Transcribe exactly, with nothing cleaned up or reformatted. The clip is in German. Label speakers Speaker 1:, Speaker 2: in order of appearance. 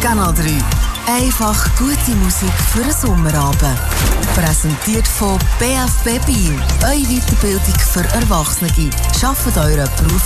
Speaker 1: Kanal drei. Einfach gute Musik für einen Sommerabend. Präsentiert von B F B Biel. Eure Weiterbildung für Erwachsene. Schafft euren Beruf